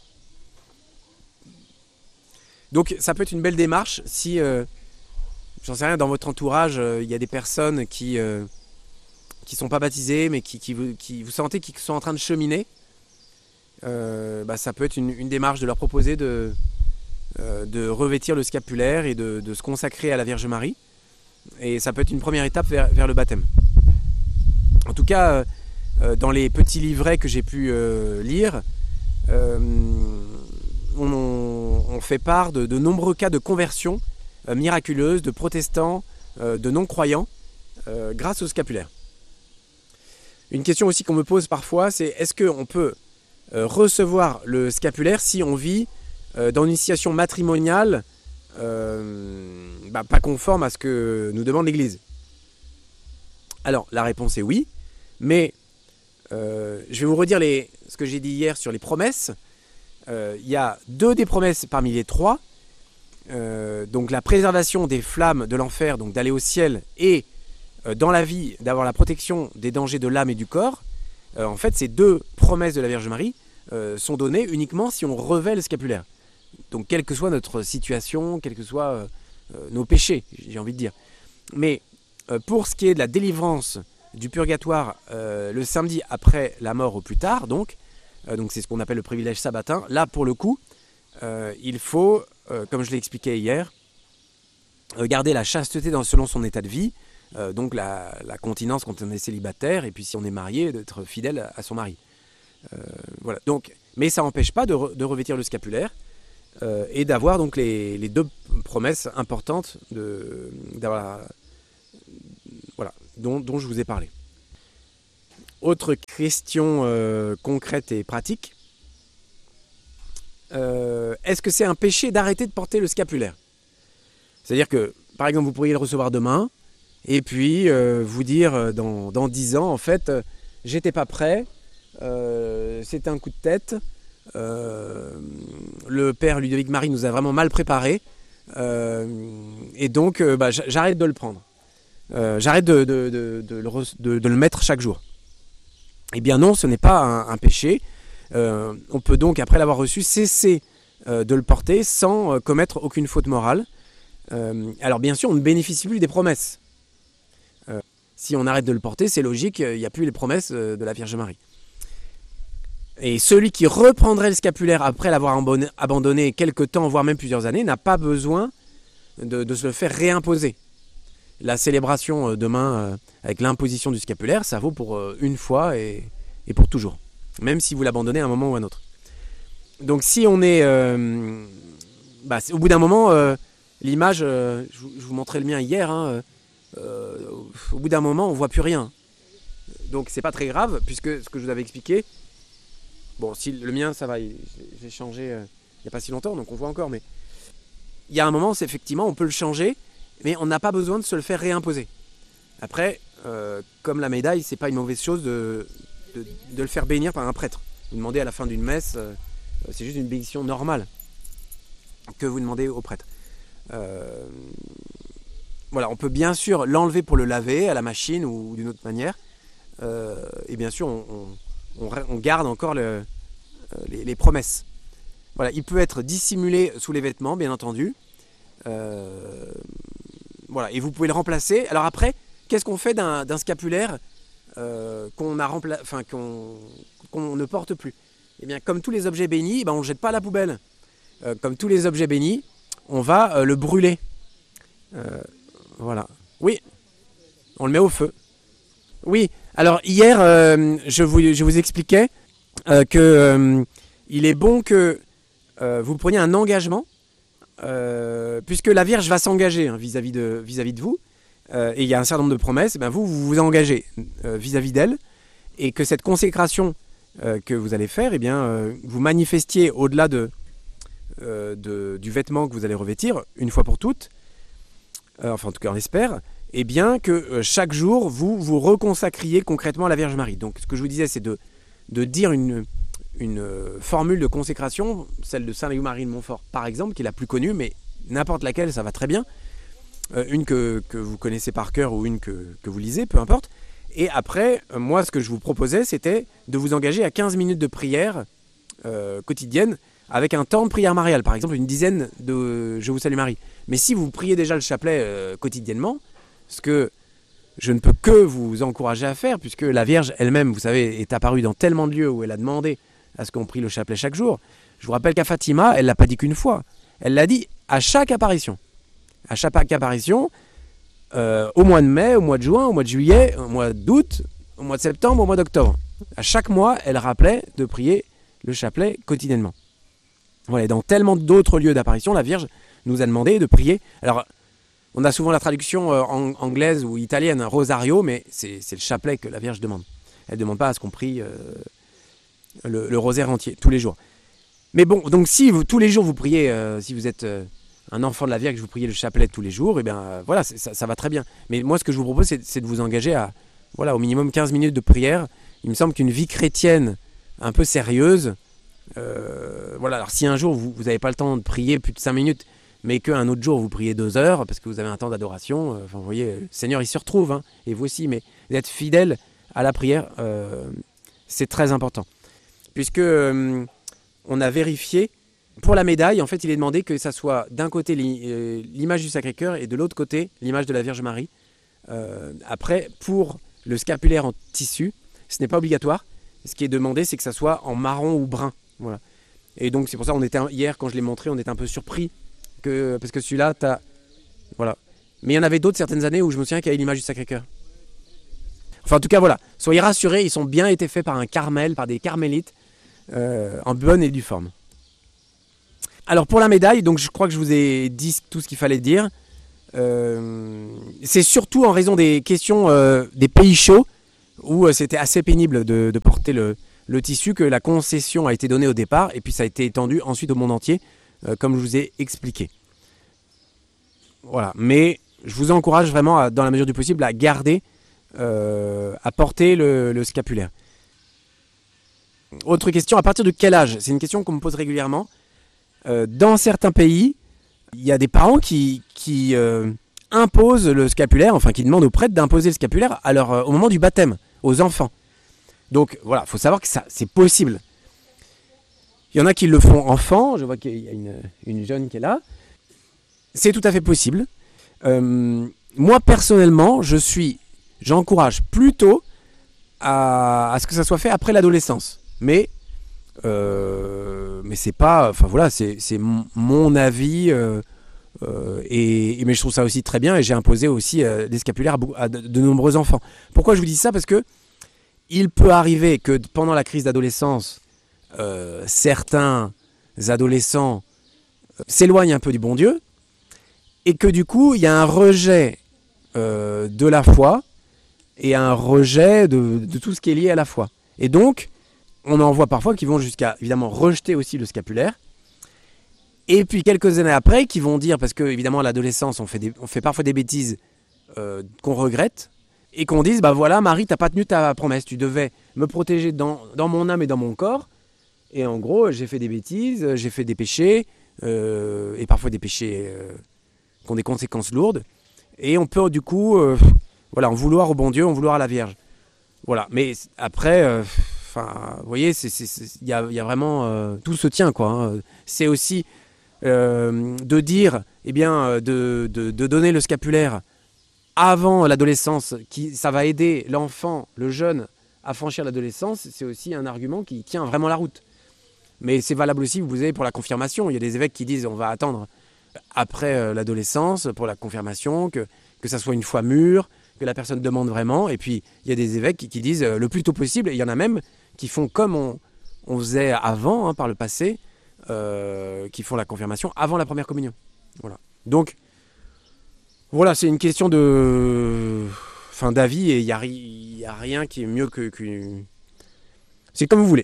Donc, ça peut être une belle démarche si... Euh, J'en sais rien, dans votre entourage, il euh, y a des personnes qui ne euh, qui sont pas baptisées, mais qui, qui, vous, qui vous sentez qu'ils sont en train de cheminer. Euh, bah, ça peut être une, une démarche de leur proposer de, euh, de revêtir le scapulaire et de, de se consacrer à la Vierge Marie. Et ça peut être une première étape vers, vers le baptême. En tout cas, euh, dans les petits livrets que j'ai pu euh, lire, euh, on, on fait part de, de nombreux cas de conversion miraculeuse de protestants, euh, de non-croyants, euh, grâce au scapulaire. Une question aussi qu'on me pose parfois, c'est est-ce qu'on peut euh, recevoir le scapulaire si on vit euh, dans une situation matrimoniale euh, bah, pas conforme à ce que nous demande l'Église ? Alors, la réponse est oui, mais euh, je vais vous redire les, ce que j'ai dit hier sur les promesses. Euh, il y a deux des promesses parmi les trois. Euh, donc la préservation des flammes de l'enfer, donc d'aller au ciel, et euh, dans la vie d'avoir la protection des dangers de l'âme et du corps, euh, en fait ces deux promesses de la Vierge Marie euh, sont données uniquement si on revêt le scapulaire. Donc quelle que soit notre situation, quels que soient euh, euh, nos péchés, j'ai envie de dire. Mais euh, pour ce qui est de la délivrance du purgatoire euh, le samedi après la mort au plus tard, donc, euh, donc c'est ce qu'on appelle le privilège sabbatin, là pour le coup, euh, il faut... Euh, comme je l'ai expliqué hier, euh, garder la chasteté dans, selon son état de vie, euh, donc la, la continence quand on est célibataire, et puis si on est marié, d'être fidèle à, à son mari. Euh, voilà. Donc, mais ça n'empêche pas de, re, de revêtir le scapulaire. euh, et d'avoir donc les, les deux promesses importantes de, d'avoir, voilà, dont, dont je vous ai parlé. Autre question euh, concrète et pratique. Euh, est-ce que c'est un péché d'arrêter de porter le scapulaire? C'est-à-dire que, par exemple, vous pourriez le recevoir demain, et puis euh, vous dire dans, dans dix ans, en fait, euh, j'étais pas prêt, euh, c'était un coup de tête, euh, le père Ludovic Marie nous a vraiment mal préparé, euh, et donc euh, bah, j'arrête de le prendre. Euh, j'arrête de, de, de, de, le, de, de le mettre chaque jour. Eh bien non, ce n'est pas un, un péché. Euh, on peut donc, après l'avoir reçu, cesser euh, de le porter sans euh, commettre aucune faute morale. Euh, alors bien sûr, on ne bénéficie plus des promesses. Euh, si on arrête de le porter, c'est logique, il n'y a plus les promesses euh, de la Vierge Marie. Et celui qui reprendrait le scapulaire après l'avoir abandonné quelque temps, voire même plusieurs années, n'a pas besoin de, de se le faire réimposer. La célébration euh, demain euh, avec l'imposition du scapulaire, ça vaut pour euh, une fois et, et pour toujours. Même si vous l'abandonnez à un moment ou à un autre. Donc si on est... Euh, bah, au bout d'un moment, euh, l'image, euh, je, je vous montrais le mien hier, hein, euh, au bout d'un moment, on ne voit plus rien. Donc c'est pas très grave, puisque ce que je vous avais expliqué, bon, si le mien, ça va, j'ai changé euh, il n'y a pas si longtemps, donc on voit encore, mais il y a un moment, c'est effectivement, on peut le changer, mais on n'a pas besoin de se le faire réimposer. Après, euh, comme la médaille, c'est pas une mauvaise chose de... De, de le faire bénir par un prêtre. Vous demandez à la fin d'une messe, euh, c'est juste une bénédiction normale que vous demandez au prêtre. Euh, voilà, on peut bien sûr l'enlever pour le laver à la machine ou, ou d'une autre manière. Euh, et bien sûr, on, on, on, on garde encore le, les, les promesses. Voilà, il peut être dissimulé sous les vêtements, bien entendu. Euh, voilà, et vous pouvez le remplacer. Alors après, qu'est-ce qu'on fait d'un, d'un scapulaire Euh, qu'on a rempla... enfin, qu'on... qu'on ne porte plus? Eh bien, comme tous les objets bénis, ben, on ne le jette pas à la poubelle. Euh, comme tous les objets bénis, on va euh, le brûler. Euh, voilà. Oui, on le met au feu. Oui, alors hier, euh, je, vous, je vous expliquais euh, que euh, il est bon que euh, vous preniez un engagement, euh, puisque la Vierge va s'engager hein, vis-à-vis de, vis-à-vis de vous. Euh, et il y a un certain nombre de promesses, ben vous, vous vous engagez euh, vis-à-vis d'elle, et que cette consécration euh, que vous allez faire, eh bien, euh, vous manifestiez au-delà de, euh, de, du vêtement que vous allez revêtir, une fois pour toutes, euh, enfin en tout cas on l'espère, et bien que euh, chaque jour, vous vous reconsacriez concrètement à la Vierge Marie. Donc ce que je vous disais, c'est de, de dire une, une euh, formule de consécration, celle de Saint Léon-Marie de Montfort par exemple, qui est la plus connue, mais n'importe laquelle, ça va très bien. Euh, une que, que vous connaissez par cœur ou une que, que vous lisez, peu importe. Et après, euh, moi, ce que je vous proposais, c'était de vous engager à quinze minutes de prière euh, quotidienne avec un temps de prière mariale, par exemple une dizaine de Je vous salue Marie. Mais si vous priez déjà le chapelet euh, quotidiennement, ce que je ne peux que vous encourager à faire, puisque la Vierge elle-même, vous savez, est apparue dans tellement de lieux où elle a demandé à ce qu'on prie le chapelet chaque jour. Je vous rappelle qu'à Fatima, elle ne l'a pas dit qu'une fois. Elle l'a dit à chaque apparition. À chaque apparition, euh, au mois de mai, au mois de juin, au mois de juillet, au mois d'août, au mois de septembre, au mois d'octobre. À chaque mois, elle rappelait de prier le chapelet quotidiennement. Voilà, et dans tellement d'autres lieux d'apparition, la Vierge nous a demandé de prier. Alors, on a souvent la traduction euh, en, anglaise ou italienne, un rosario, mais c'est, c'est le chapelet que la Vierge demande. Elle ne demande pas à ce qu'on prie euh, le, le rosaire entier, tous les jours. Mais bon, donc si vous, tous les jours vous priez, euh, si vous êtes... Euh, un enfant de la Vierge, vous priez le chapelet tous les jours, et bien euh, voilà, ça, ça va très bien. Mais moi, ce que je vous propose, c'est, c'est de vous engager à, voilà, au minimum quinze minutes de prière. Il me semble qu'une vie chrétienne un peu sérieuse, euh, voilà, alors si un jour vous n'avez pas le temps de prier plus de cinq minutes, mais qu'un autre jour vous priez deux heures, parce que vous avez un temps d'adoration, euh, enfin, vous voyez, le Seigneur, il se retrouve, hein, et vous aussi, mais d'être fidèle à la prière, euh, c'est très important. Puisque euh, on a vérifié. Pour la médaille, en fait, il est demandé que ça soit d'un côté l'image du Sacré-Cœur et de l'autre côté l'image de la Vierge Marie. Euh, après, pour le scapulaire en tissu, ce n'est pas obligatoire. Ce qui est demandé, c'est que ça soit en marron ou brun. Voilà. Et donc, c'est pour ça qu'on était hier, quand je l'ai montré, on était un peu surpris que parce que celui-là, t'as, voilà. Mais il y en avait d'autres certaines années où je me souviens qu'il y avait l'image du Sacré-Cœur. Enfin, en tout cas, voilà. Soyez rassurés, ils ont bien été faits par un carmel, par des carmélites, euh, en bonne et due forme. Alors pour la médaille, donc je crois que je vous ai dit tout ce qu'il fallait dire. Euh, c'est surtout en raison des questions euh, des pays chauds où euh, c'était assez pénible de, de porter le, le tissu que la concession a été donnée au départ et puis ça a été étendu ensuite au monde entier, euh, comme je vous ai expliqué. Voilà, mais je vous encourage vraiment, à, dans la mesure du possible, à garder, euh, à porter le, le scapulaire. Autre question, à partir de quel âge? C'est une question qu'on me pose régulièrement. Euh, dans certains pays, il y a des parents qui, qui euh, imposent le scapulaire, enfin qui demandent aux prêtres d'imposer le scapulaire à leur, euh, au moment du baptême, aux enfants. Donc voilà, il faut savoir que ça, c'est possible. Il y en a qui le font enfant, je vois qu'il y a une, une jeune qui est là. C'est tout à fait possible. Euh, moi personnellement, je suis, j'encourage plutôt à, à ce que ça soit fait après l'adolescence. Mais Euh, mais c'est pas, enfin voilà, c'est, c'est mon avis euh, euh, et, et mais je trouve ça aussi très bien et j'ai imposé aussi euh, des scapulaires à, à de, de nombreux enfants. Pourquoi je vous dis ça? Parce que il peut arriver que pendant la crise d'adolescence, euh, certains adolescents euh, s'éloignent un peu du bon Dieu et que du coup il y a un rejet euh, de la foi et un rejet de, de tout ce qui est lié à la foi. Et donc on en voit parfois qui vont jusqu'à, évidemment, rejeter aussi le scapulaire. Et puis, quelques années après, qui vont dire, parce que, évidemment, à l'adolescence, on fait, des, on fait parfois des bêtises euh, qu'on regrette, et qu'on dise, bah voilà, Marie, t'as pas tenu ta promesse, tu devais me protéger dans, dans mon âme et dans mon corps. Et en gros, j'ai fait des bêtises, j'ai fait des péchés, euh, et parfois des péchés euh, qui ont des conséquences lourdes. Et on peut, du coup, euh, voilà, en vouloir au bon Dieu, en vouloir à la Vierge. Voilà, mais après... Euh, Enfin, vous voyez, il y a, y a vraiment euh, tout se tient quoi. Hein. C'est aussi euh, de dire, eh bien, de, de, de donner le scapulaire avant l'adolescence, qui ça va aider l'enfant, le jeune, à franchir l'adolescence. C'est aussi un argument qui tient vraiment la route. Mais c'est valable aussi, vous savez, pour la confirmation. Il y a des évêques qui disent, on va attendre après euh, l'adolescence pour la confirmation, que que ça soit une foi mûre, que la personne demande vraiment. Et puis, il y a des évêques qui, qui disent euh, le plus tôt possible. Et il y en a même qui font comme on, on faisait avant, hein, par le passé, euh, qui font la confirmation avant la première communion. Voilà. Donc, voilà, c'est une question de, enfin, d'avis et il n'y a, y a rien qui est mieux que... que... C'est comme vous voulez.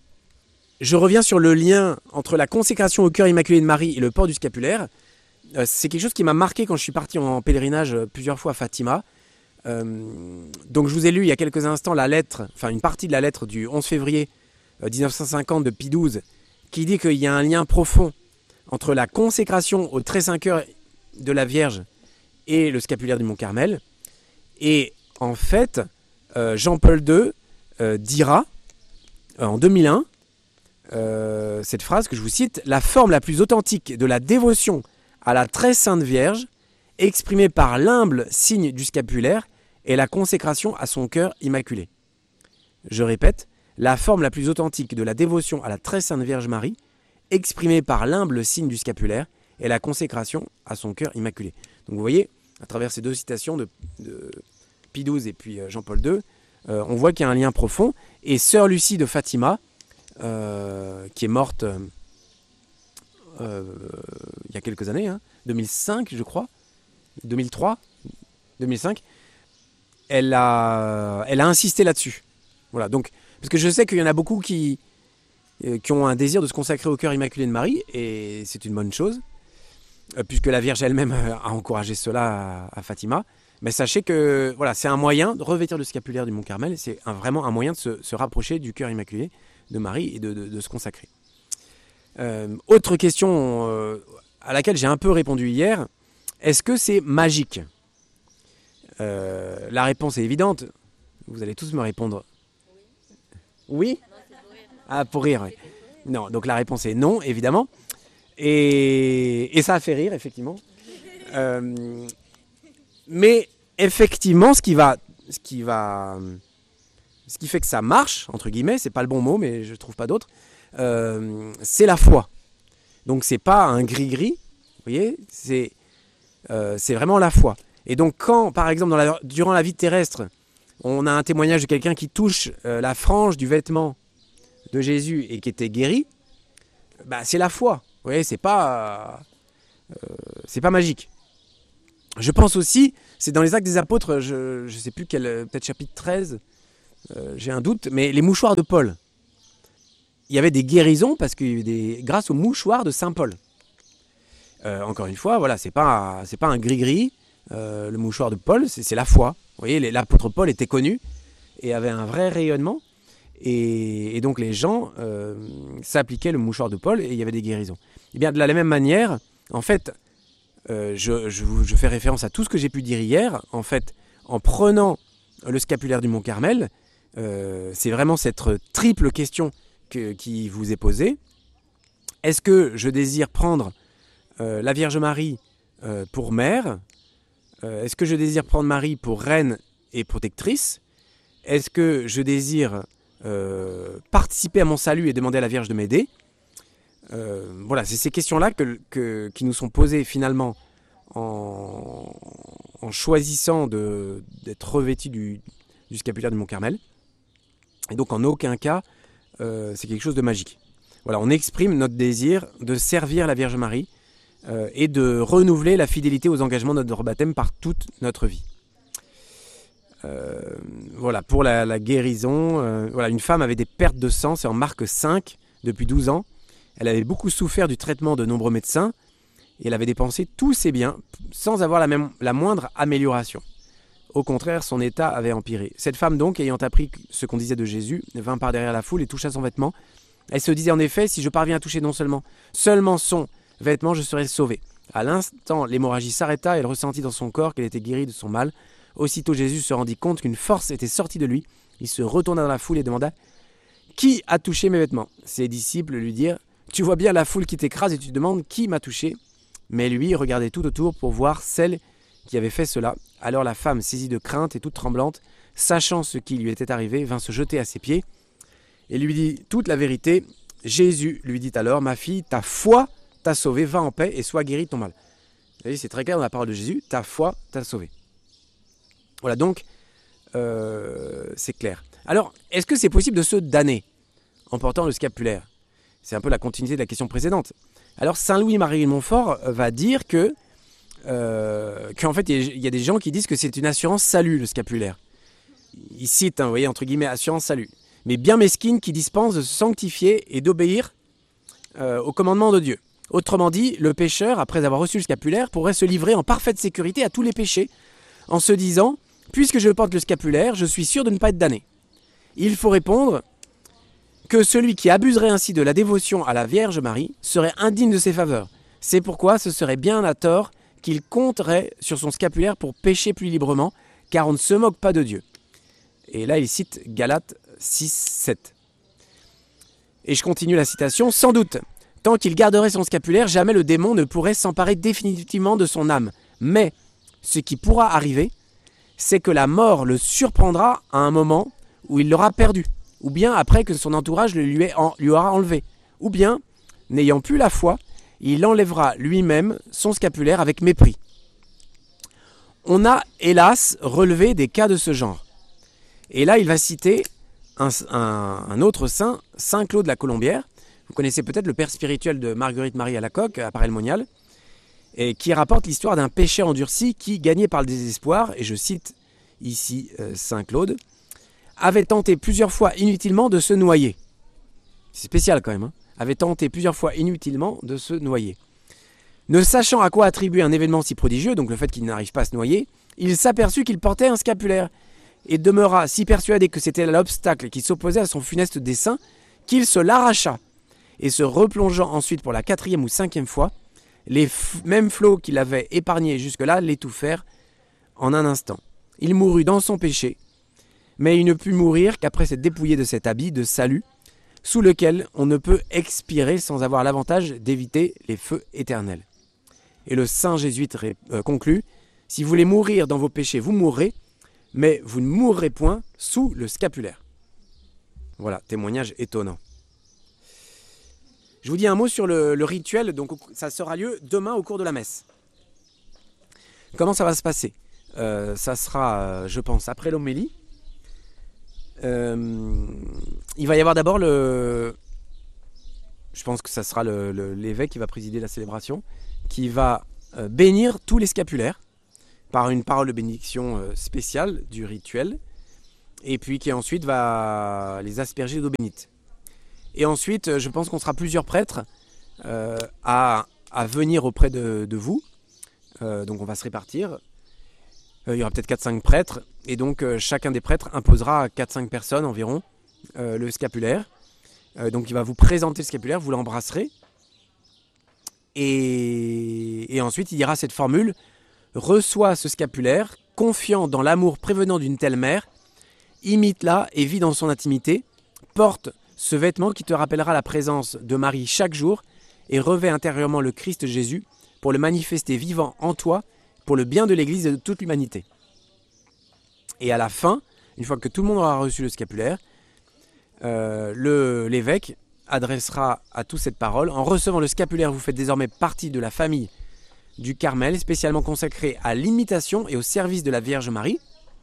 Je reviens sur le lien entre la consécration au cœur immaculé de Marie et le port du scapulaire. Euh, c'est quelque chose qui m'a marqué quand je suis parti en pèlerinage plusieurs fois à Fatima. Euh, donc je vous ai lu il y a quelques instants la lettre, enfin une partie de la lettre du onze février dix-neuf cent cinquante de Pie douze qui dit qu'il y a un lien profond entre la consécration au très saint cœur de la Vierge et le scapulaire du Mont Carmel. Et en fait, euh, Jean-Paul deux euh, dira euh, en deux mille un euh, cette phrase que je vous cite: la forme la plus authentique de la dévotion à la très sainte Vierge, exprimée par l'humble signe du scapulaire, et la consécration à son cœur immaculé. Je répète, la forme la plus authentique de la dévotion à la très sainte Vierge Marie, exprimée par l'humble signe du scapulaire, et la consécration à son cœur immaculé. Donc vous voyez, à travers ces deux citations de, de Pie douze et puis Jean-Paul deux, euh, on voit qu'il y a un lien profond. Et sœur Lucie de Fatima, euh, qui est morte euh, euh, il y a quelques années, hein, deux mille cinq je crois, deux mille trois, deux mille cinq, elle a, elle a insisté là-dessus. Voilà, donc, parce que je sais qu'il y en a beaucoup qui, euh, qui ont un désir de se consacrer au cœur immaculé de Marie, et c'est une bonne chose, euh, puisque la Vierge elle-même a encouragé cela à, à Fatima. Mais sachez que voilà, c'est un moyen de revêtir le scapulaire du Mont Carmel, c'est un, vraiment un moyen de se, se rapprocher du cœur immaculé de Marie et de, de, de se consacrer. Euh, autre question euh, à laquelle j'ai un peu répondu hier, est-ce que c'est magique ? Euh, la réponse est évidente. Vous allez tous me répondre. Oui ? Ah, pour rire, oui. Non, donc la réponse est non, évidemment. Et, et ça a fait rire, effectivement. Euh, mais effectivement, ce qui va, ce qui va, ce qui fait que ça marche, entre guillemets, c'est pas le bon mot, mais je trouve pas d'autre, euh, c'est la foi. Donc c'est pas un gris-gris, vous voyez, c'est, euh, c'est vraiment la foi. Et donc quand, par exemple, dans la, durant la vie terrestre, on a un témoignage de quelqu'un qui touche euh, la frange du vêtement de Jésus et qui était guéri, bah, c'est la foi. Vous voyez, c'est pas, euh, c'est pas magique. Je pense aussi, c'est dans les Actes des Apôtres, je ne sais plus quel, peut-être chapitre treize, euh, j'ai un doute, mais les mouchoirs de Paul. Il y avait des guérisons parce que des, grâce aux mouchoirs de Saint Paul. Euh, encore une fois, voilà, c'est pas, c'est pas un gris-gris. Euh, le mouchoir de Paul, c'est, c'est la foi. Vous voyez, les, l'apôtre Paul était connu et avait un vrai rayonnement. Et, et donc les gens euh, s'appliquaient le mouchoir de Paul et il y avait des guérisons. Et bien de la même manière, en fait, euh, je, je, je fais référence à tout ce que j'ai pu dire hier. En fait, en prenant le scapulaire du Mont Carmel, euh, c'est vraiment cette triple question que, qui vous est posée. Est-ce que je désire prendre euh, la Vierge Marie euh, pour mère ? euh, Est-ce que je désire prendre Marie pour reine et protectrice ? Est-ce que je désire euh, participer à mon salut et demander à la Vierge de m'aider ? euh, Voilà, c'est ces questions-là que, que, qui nous sont posées finalement en, en choisissant de, d'être revêtus du, du scapulaire du Mont Carmel. Et donc en aucun cas, euh, c'est quelque chose de magique. Voilà, on exprime notre désir de servir la Vierge Marie euh, et de renouveler la fidélité aux engagements de notre baptême par toute notre vie. Euh, voilà, pour la, la guérison, euh, voilà, une femme avait des pertes de sang, c'est en Marc cinq, depuis douze ans. Elle avait beaucoup souffert du traitement de nombreux médecins et elle avait dépensé tous ses biens sans avoir la, même, la moindre amélioration. Au contraire, son état avait empiré. Cette femme donc, ayant appris ce qu'on disait de Jésus, vint par derrière la foule et toucha son vêtement. Elle se disait en effet, si je parviens à toucher non seulement, seulement son vêtement, je serai sauvée. À l'instant, l'hémorragie s'arrêta et elle ressentit dans son corps qu'elle était guérie de son mal. Aussitôt Jésus se rendit compte qu'une force était sortie de lui. Il se retourna dans la foule et demanda « Qui a touché mes vêtements ?» Ses disciples lui dirent « Tu vois bien la foule qui t'écrase et tu te demandes qui m'a touché ?» Mais lui regardait tout autour pour voir celle qui avait fait cela. Alors la femme, saisie de crainte et toute tremblante, sachant ce qui lui était arrivé, vint se jeter à ses pieds et lui dit toute la vérité. Jésus lui dit alors « Ma fille, ta foi t'a sauvée, va en paix et sois guérie de ton mal. » Vous voyez, c'est très clair dans la parole de Jésus, ta foi t'a sauvée. Voilà, donc, euh, c'est clair. Alors, est-ce que c'est possible de se damner en portant le scapulaire ? C'est un peu la continuité de la question précédente. Alors, Saint Louis-Marie de Montfort va dire que, euh, qu'en fait, il y a des gens qui disent que c'est une assurance salut, le scapulaire. Il cite, hein, vous voyez, entre guillemets, assurance salut. Mais bien mesquine qui dispense de se sanctifier et d'obéir euh, au commandement de Dieu. Autrement dit, le pécheur, après avoir reçu le scapulaire, pourrait se livrer en parfaite sécurité à tous les péchés, en se disant « Puisque je porte le scapulaire, je suis sûr de ne pas être damné. » Il faut répondre que celui qui abuserait ainsi de la dévotion à la Vierge Marie serait indigne de ses faveurs. C'est pourquoi ce serait bien à tort qu'il compterait sur son scapulaire pour pécher plus librement, car on ne se moque pas de Dieu. Et là, il cite Galates six, sept. Et je continue la citation. Sans doute, tant qu'il garderait son scapulaire, jamais le démon ne pourrait s'emparer définitivement de son âme. Mais ce qui pourra arriver, c'est que la mort le surprendra à un moment où il l'aura perdu, ou bien après que son entourage le lui, ait en, lui aura enlevé, ou bien, n'ayant plus la foi, il enlèvera lui-même son scapulaire avec mépris. On a, hélas, relevé des cas de ce genre. Et là, il va citer un, un, un autre saint, Saint Claude la Colombière. Vous connaissez peut-être le père spirituel de Marguerite-Marie Alacoque, à Paray-le-Monial, et qui rapporte l'histoire d'un pécheur endurci qui, gagné par le désespoir, et je cite ici euh, Saint Claude, avait tenté plusieurs fois inutilement de se noyer. C'est spécial quand même, hein, avait tenté plusieurs fois inutilement de se noyer. Ne sachant à quoi attribuer un événement si prodigieux, donc le fait qu'il n'arrive pas à se noyer, il s'aperçut qu'il portait un scapulaire, et demeura si persuadé que c'était l'obstacle qui s'opposait à son funeste dessein, qu'il se l'arracha, et se replongeant ensuite pour la quatrième ou cinquième fois, les f- mêmes flots qu'il avait épargnés jusque-là l'étouffèrent en un instant. Il mourut dans son péché, mais il ne put mourir qu'après s'être dépouillé de cet habit de salut, sous lequel on ne peut expirer sans avoir l'avantage d'éviter les feux éternels. Et le saint jésuite ré- euh, conclut, « Si vous voulez mourir dans vos péchés, vous mourrez, mais vous ne mourrez point sous le scapulaire. » Voilà, témoignage étonnant. Je vous dis un mot sur le, le rituel, donc ça sera lieu demain au cours de la messe. Comment ça va se passer ? euh, Ça sera, euh, je pense, après l'homélie. Euh, il va y avoir d'abord le, je pense que ça sera le, le, l'évêque qui va présider la célébration, qui va euh, bénir tous les scapulaires par une parole de bénédiction euh, spéciale du rituel, et puis qui ensuite va les asperger d'eau bénite. Et ensuite, je pense qu'on sera plusieurs prêtres euh, à, à venir auprès de, de vous. Euh, donc on va se répartir. Euh, il y aura peut-être quatre cinq prêtres. Et donc euh, chacun des prêtres imposera à quatre cinq personnes environ euh, le scapulaire. Euh, donc il va vous présenter le scapulaire, vous l'embrasserez. Et, et ensuite il dira cette formule: reçois ce scapulaire, confiant dans l'amour prévenant d'une telle mère, imite-la et vis dans son intimité, porte ce vêtement qui te rappellera la présence de Marie chaque jour et revêt intérieurement le Christ Jésus pour le manifester vivant en toi, pour le bien de l'Église et de toute l'humanité. Et à la fin, une fois que tout le monde aura reçu le scapulaire, euh, le, l'évêque adressera à tous cette parole: en recevant le scapulaire, vous faites désormais partie de la famille du Carmel, spécialement consacrée à l'imitation et au service de la Vierge Marie,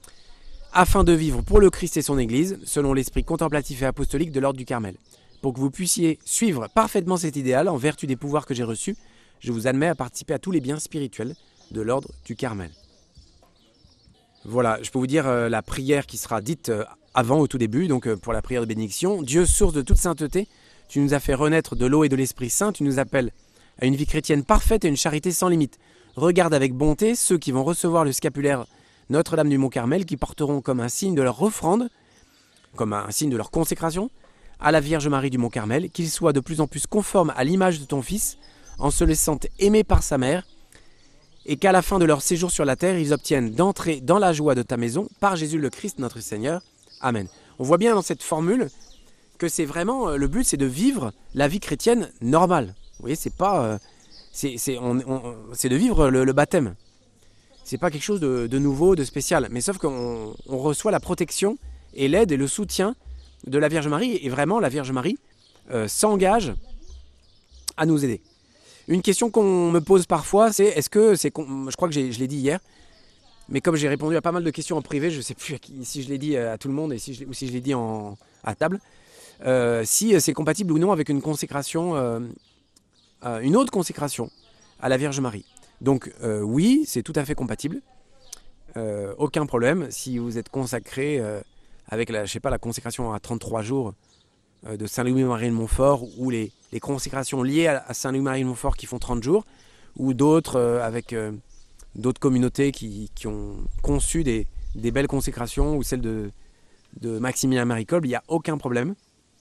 afin de vivre pour le Christ et son Église, selon l'esprit contemplatif et apostolique de l'ordre du Carmel. Pour que vous puissiez suivre parfaitement cet idéal, en vertu des pouvoirs que j'ai reçus, je vous admets à participer à tous les biens spirituels de l'ordre du Carmel. Voilà, je peux vous dire euh, la prière qui sera dite euh, avant, au tout début, donc euh, pour la prière de bénédiction. Dieu, source de toute sainteté, tu nous as fait renaître de l'eau et de l'Esprit Saint, tu nous appelles à une vie chrétienne parfaite et une charité sans limite. Regarde avec bonté ceux qui vont recevoir le scapulaire Notre-Dame du Mont-Carmel, qui porteront comme un signe de leur offrande, comme un signe de leur consécration, à la Vierge Marie du Mont-Carmel, qu'ils soient de plus en plus conformes à l'image de ton Fils, en se laissant aimer par sa mère, et qu'à la fin de leur séjour sur la terre, ils obtiennent d'entrer dans la joie de ta maison, par Jésus le Christ, notre Seigneur. Amen. On voit bien dans cette formule que c'est vraiment, le but, c'est de vivre la vie chrétienne normale. Vous voyez, c'est pas, euh, c'est, c'est, on, on, c'est de vivre le, le baptême. C'est pas quelque chose de, de nouveau, de spécial, mais sauf qu'on on reçoit la protection et l'aide et le soutien de la Vierge Marie, et vraiment la Vierge Marie euh, s'engage à nous aider. Une question qu'on me pose parfois, c'est est-ce que c'est, je crois que j'ai, je l'ai dit hier, mais comme j'ai répondu à pas mal de questions en privé, je ne sais plus si je l'ai dit à tout le monde et si je, ou si je l'ai dit en, à table, euh, si c'est compatible ou non avec une consécration, euh, euh, une autre consécration à la Vierge Marie. Donc euh, oui, c'est tout à fait compatible, euh, aucun problème. Si vous êtes consacré euh, avec la, je sais pas, la consécration à trente-trois jours euh, de Saint-Louis-Marie de Montfort, ou les, les consécrations liées à, à Saint-Louis-Marie de Montfort qui font trente jours, ou d'autres euh, avec euh, d'autres communautés qui, qui ont conçu des, des belles consécrations, ou celle de, de Maximilien Marie Kolb, il n'y a aucun problème.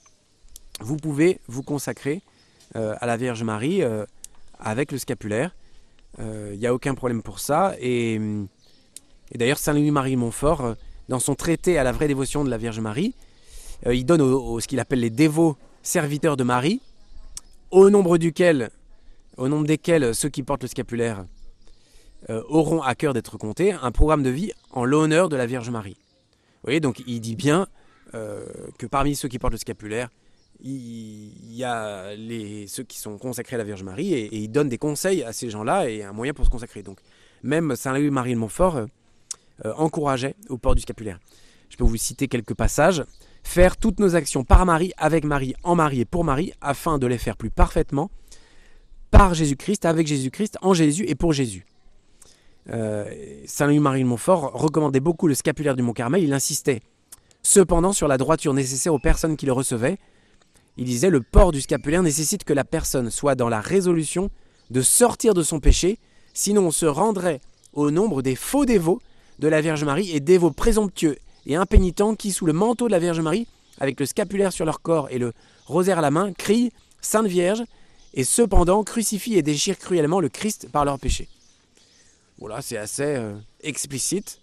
Vous pouvez vous consacrer euh, à la Vierge Marie euh, avec le scapulaire. Il euh, n'y a aucun problème pour ça. Et, et d'ailleurs, Saint-Louis-Marie de Montfort, euh, dans son traité à la vraie dévotion de la Vierge Marie, euh, il donne au, au, ce qu'il appelle les dévots serviteurs de Marie, au nombre, duquel, au nombre desquels ceux qui portent le scapulaire euh, auront à cœur d'être comptés, un programme de vie en l'honneur de la Vierge Marie. Vous voyez, donc il dit bien euh, que parmi ceux qui portent le scapulaire, il y a les, ceux qui sont consacrés à la Vierge Marie, et, et il donne des conseils à ces gens-là et un moyen pour se consacrer. Donc même Saint-Louis-Marie de Montfort euh, euh, encourageait au port du scapulaire. Je peux vous citer quelques passages. Faire toutes nos actions par Marie, avec Marie, en Marie et pour Marie, afin de les faire plus parfaitement par Jésus-Christ, avec Jésus-Christ, en Jésus et pour Jésus. Euh, Saint-Louis-Marie de Montfort recommandait beaucoup le scapulaire du Mont-Carmel. Il insistait cependant sur la droiture nécessaire aux personnes qui le recevaient. Il disait: le port du scapulaire nécessite que la personne soit dans la résolution de sortir de son péché, sinon on se rendrait au nombre des faux dévots de la Vierge Marie et dévots présomptueux et impénitents qui, sous le manteau de la Vierge Marie, avec le scapulaire sur leur corps et le rosaire à la main, crient « Sainte Vierge » et cependant crucifient et déchirent cruellement le Christ par leur péché. Voilà, c'est assez euh, explicite.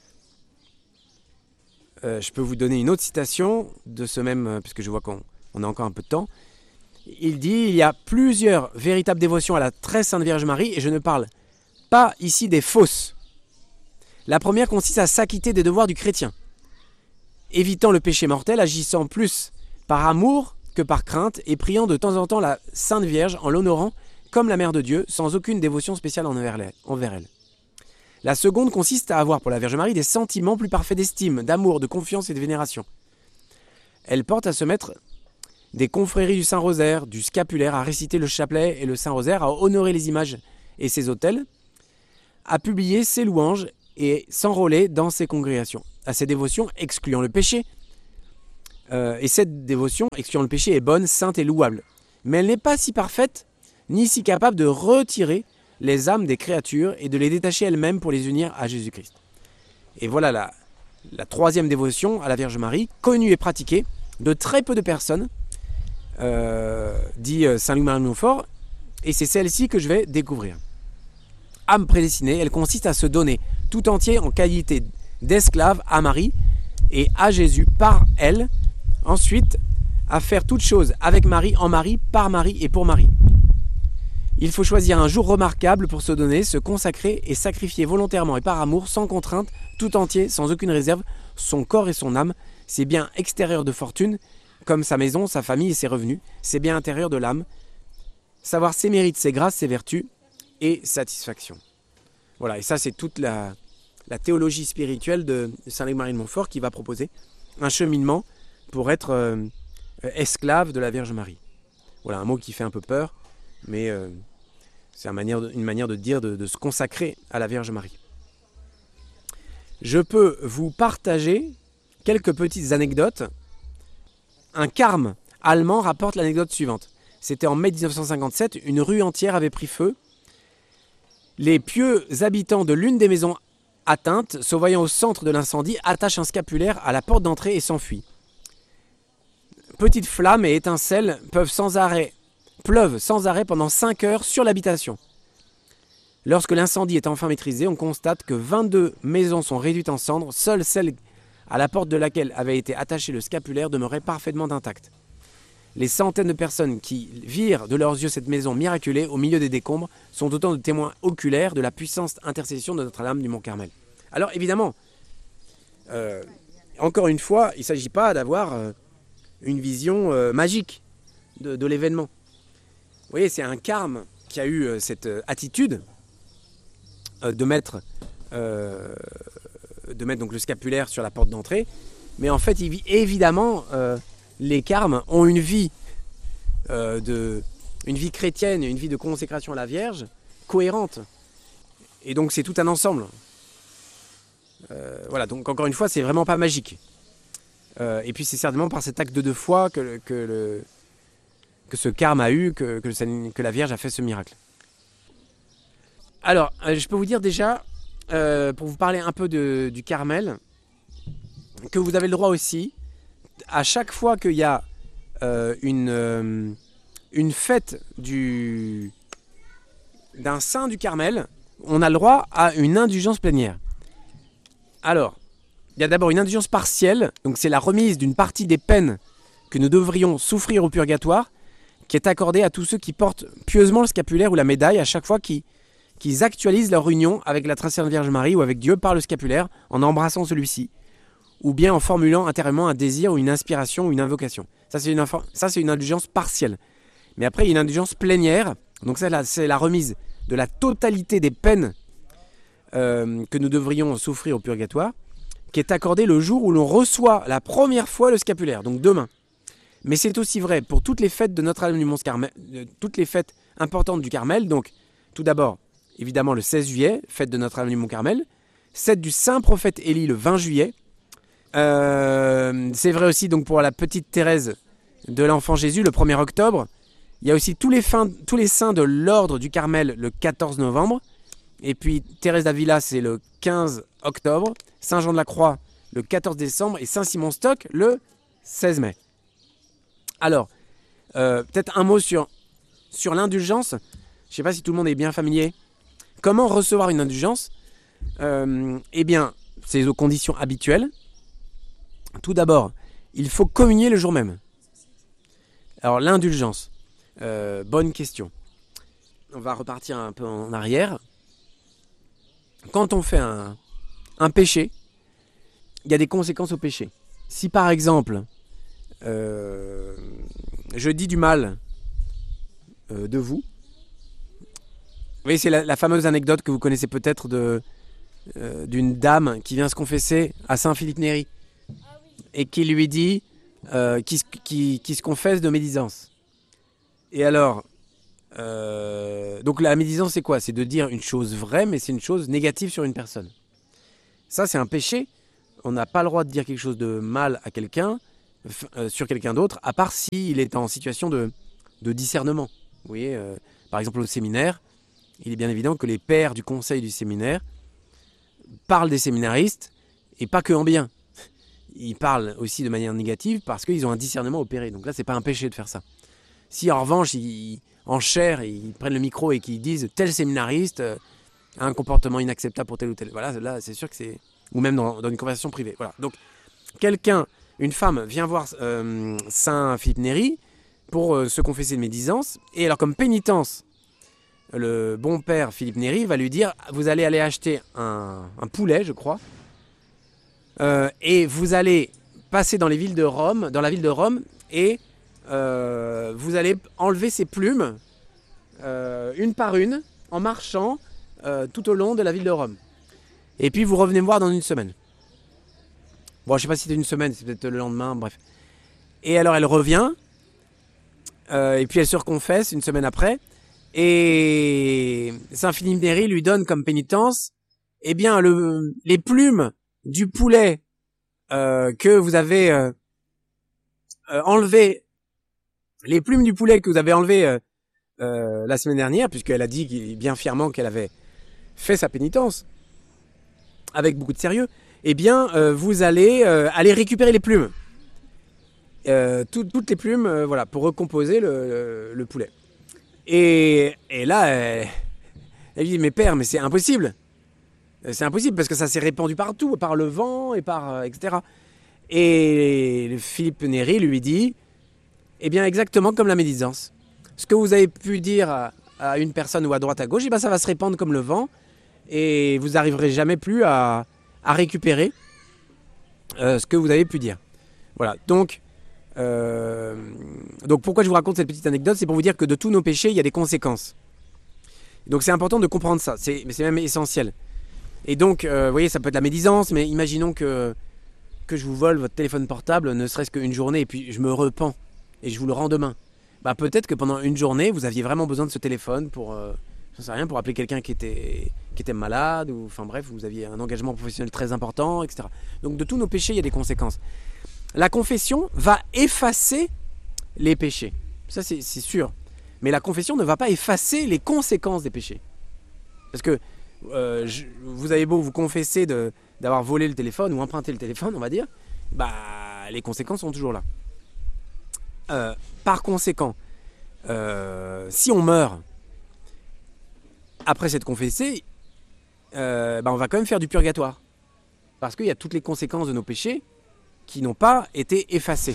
Euh, je peux vous donner une autre citation de ce même, euh, puisque je vois qu'on on a encore un peu de temps. Il dit: il y a plusieurs véritables dévotions à la très sainte Vierge Marie, et je ne parle pas ici des fausses. La première consiste à s'acquitter des devoirs du chrétien, évitant le péché mortel, agissant plus par amour que par crainte, et priant de temps en temps la Sainte Vierge en l'honorant comme la Mère de Dieu, sans aucune dévotion spéciale envers elle. La seconde consiste à avoir pour la Vierge Marie des sentiments plus parfaits d'estime, d'amour, de confiance et de vénération. Elle porte à se mettre des confréries du Saint-Rosaire, du scapulaire, à réciter le chapelet et le Saint-Rosaire, à honorer les images et ses autels, à publier ses louanges et s'enrôler dans ses congrégations, à ses dévotions excluant le péché. Euh, et cette dévotion excluant le péché est bonne, sainte et louable. Mais elle n'est pas si parfaite, ni si capable de retirer les âmes des créatures et de les détacher elles-mêmes pour les unir à Jésus-Christ. Et voilà la, la troisième dévotion à la Vierge Marie, connue et pratiquée de très peu de personnes, euh, dit saint Louis-Marie de Montfort, et c'est celle-ci que je vais découvrir. Âme prédestinée, elle consiste à se donner tout entier en qualité d'esclave à Marie et à Jésus par elle, ensuite à faire toutes choses avec Marie, en Marie, par Marie et pour Marie. Il faut choisir un jour remarquable pour se donner, se consacrer et sacrifier volontairement et par amour, sans contrainte, tout entier, sans aucune réserve, son corps et son âme, ses biens extérieurs de fortune, comme sa maison, sa famille et ses revenus, ses biens intérieurs de l'âme, savoir ses mérites, ses grâces, ses vertus et satisfaction. Voilà, et ça c'est toute la, la théologie spirituelle de saint Louis-Marie de Montfort qui va proposer un cheminement pour être euh, esclave de la Vierge Marie. Voilà, un mot qui fait un peu peur, mais euh, c'est une manière, de, une manière de dire de, de se consacrer à la Vierge Marie. Je peux vous partager quelques petites anecdotes. Un carme allemand rapporte l'anecdote suivante. C'était en mai dix-neuf cent cinquante-sept, une rue entière avait pris feu. Les pieux habitants de l'une des maisons atteintes, se voyant au centre de l'incendie, attachent un scapulaire à la porte d'entrée et s'enfuient. Petites flammes et étincelles peuvent sans arrêt, pleuvent sans arrêt pendant cinq heures sur l'habitation. Lorsque l'incendie est enfin maîtrisé, on constate que vingt-deux maisons sont réduites en cendres, seule celle à la porte de laquelle avait été attaché le scapulaire demeurait parfaitement intacte. Les centaines de personnes qui virent de leurs yeux cette maison miraculée au milieu des décombres sont autant de témoins oculaires de la puissante intercession de Notre-Dame du Mont-Carmel. Alors évidemment, euh, encore une fois, il ne s'agit pas d'avoir euh, une vision euh, magique de, de l'événement. Vous voyez, c'est un carme qui a eu euh, cette euh, attitude euh, de mettre, euh, de mettre donc, le scapulaire sur la porte d'entrée, mais en fait, il, évidemment... Euh, les carmes ont une vie, euh, de, une vie chrétienne, une vie de consécration à la Vierge cohérente. Et donc c'est tout un ensemble. Euh, voilà, donc encore une fois, c'est vraiment pas magique. Euh, et puis c'est certainement par cet acte de foi que, que, le, que ce carme a eu, que, que, que la Vierge a fait ce miracle. Alors, euh, je peux vous dire déjà, euh, pour vous parler un peu de, du Carmel, que vous avez le droit aussi, à chaque fois qu'il y a euh, une, euh, une fête du, d'un saint du Carmel, on a le droit à une indulgence plénière. Alors, il y a d'abord une indulgence partielle, donc c'est la remise d'une partie des peines que nous devrions souffrir au purgatoire, qui est accordée à tous ceux qui portent pieusement le scapulaire ou la médaille à chaque fois qu'ils, qu'ils actualisent leur union avec la très sainte Vierge Marie ou avec Dieu par le scapulaire en embrassant celui-ci, ou bien en formulant intérieurement un désir ou une inspiration ou une invocation. Ça, c'est une, infor- ça, c'est une indulgence partielle. Mais après, il y a une indulgence plénière. Donc ça, là, c'est la remise de la totalité des peines euh, que nous devrions souffrir au purgatoire, qui est accordée le jour où l'on reçoit la première fois le scapulaire, donc demain. Mais c'est aussi vrai pour toutes les fêtes de Notre-Dame du Mont-Carmel, euh, toutes les fêtes importantes du Carmel. Donc, tout d'abord, évidemment, le seize juillet, fête de Notre-Dame du Mont-Carmel, fête du saint prophète Élie le vingt juillet, Euh, c'est vrai aussi donc pour la petite Thérèse de l'Enfant Jésus le premier octobre. Il y a aussi tous les, fins, tous les saints de l'ordre du Carmel le quatorze novembre. Et puis Thérèse d'Avila c'est le quinze octobre. Saint Jean de la Croix le quatorze décembre. Et Saint Simon Stock le seize mai. Alors, euh, peut-être un mot sur, sur l'indulgence. Je ne sais pas si tout le monde est bien familier. Comment recevoir une indulgence ? euh, Eh bien, c'est aux conditions habituelles. Tout d'abord, il faut communier le jour même. Alors l'indulgence, euh, bonne question. On va repartir un peu en arrière. Quand on fait un, un péché, il y a des conséquences au péché. Si par exemple, euh, je dis du mal euh, de vous, vous voyez, c'est la, la fameuse anecdote que vous connaissez peut-être de, euh, d'une dame qui vient se confesser à Saint Philippe Néri. Et qui lui dit euh, qui, qui, qui se confesse de médisance. Et alors, euh, donc la médisance c'est quoi? C'est de dire une chose vraie, mais c'est une chose négative sur une personne. Ça c'est un péché. On n'a pas le droit de dire quelque chose de mal à quelqu'un, euh, sur quelqu'un d'autre, à part s'il est en situation de, de discernement. Vous voyez, euh, par exemple au séminaire, il est bien évident que les pères du conseil du séminaire parlent des séminaristes, et pas que en bien. Ils parlent aussi de manière négative parce qu'ils ont un discernement opéré. Donc là, c'est pas un péché de faire ça. Si en revanche, ils, en chair, ils prennent le micro et qu'ils disent tel séminariste a un comportement inacceptable pour tel ou tel, voilà, là, c'est sûr que c'est... Ou même dans, dans une conversation privée. Voilà. Donc, quelqu'un, une femme, vient voir euh, Saint Philippe Néri pour euh, se confesser de médisance. Et alors, comme pénitence, le bon père Philippe Néri va lui dire vous allez aller acheter un, un poulet, je crois, euh, et vous allez passer dans les villes de Rome, dans la ville de Rome, et euh, vous allez enlever ces plumes, euh, une par une, en marchant euh, tout au long de la ville de Rome. Et puis vous revenez me voir dans une semaine. Bon, je sais pas si c'était une semaine, c'est peut-être le lendemain, bref. Et alors elle revient, euh, et puis elle se reconfesse une semaine après, et Saint Philippe Néri lui donne comme pénitence, eh bien, le, les plumes du poulet euh, que vous avez euh, euh, enlevé, les plumes du poulet que vous avez enlevé euh, euh, la semaine dernière, puisqu'elle a dit bien fièrement qu'elle avait fait sa pénitence, avec beaucoup de sérieux, eh bien, euh, vous allez euh, aller récupérer les plumes. Euh, tout, toutes les plumes, euh, voilà, pour recomposer le, le, le poulet. Et, et là, elle, elle dit, mais père, mais c'est impossible. C'est impossible parce que ça s'est répandu partout, par le vent, et par, euh, et cetera. Et Philippe Néri lui dit, eh bien, exactement comme la médisance. Ce que vous avez pu dire à, à une personne ou à droite à gauche, eh bien, ça va se répandre comme le vent. Et vous n'arriverez jamais plus à, à récupérer euh, ce que vous avez pu dire. Voilà, donc, euh, donc pourquoi je vous raconte cette petite anecdote, c'est pour vous dire que de tous nos péchés, il y a des conséquences. Donc c'est important de comprendre ça, c'est, mais c'est même essentiel. Et donc, euh, vous voyez, ça peut être la médisance, mais imaginons que, que je vous vole votre téléphone portable, ne serait-ce qu'une journée, et puis je me repens, et je vous le rends demain. Bah, peut-être que pendant une journée, vous aviez vraiment besoin de ce téléphone pour... Euh, je sais rien, pour appeler quelqu'un qui était, qui était malade, ou enfin bref, vous aviez un engagement professionnel très important, et cetera. Donc de tous nos péchés, il y a des conséquences. La confession va effacer les péchés. Ça, c'est, c'est sûr. Mais la confession ne va pas effacer les conséquences des péchés. Parce que euh, je, vous avez beau vous confesser de, d'avoir volé le téléphone ou emprunté le téléphone, on va dire, bah, les conséquences sont toujours là. Euh, par conséquent, euh, si on meurt après s'être confessé, euh, bah on va quand même faire du purgatoire. Parce qu'il y a toutes les conséquences de nos péchés qui n'ont pas été effacées.